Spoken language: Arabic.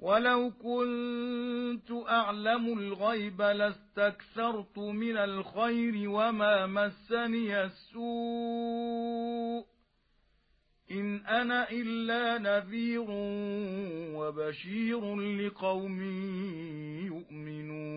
وَلَوْ كُنتُ أَعْلَمُ الْغَيْبَ لَاسْتَكْثَرْتُ مِنَ الْخَيْرِ وَمَا مَسَّنِيَ السُّوءُ إِنْ أَنَا إِلَّا نَذِيرٌ وَبَشِيرٌ لِقَوْمٍ يُؤْمِنُونَ